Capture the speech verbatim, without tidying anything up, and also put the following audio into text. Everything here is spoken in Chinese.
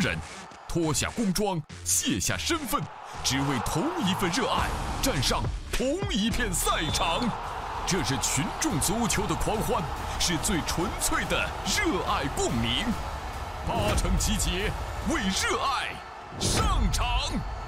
人，脱下工装，卸下身份，只为同一份热爱，站上同一片赛场。这是群众足球的狂欢，是最纯粹的热爱共鸣。八成集结，为热爱上场。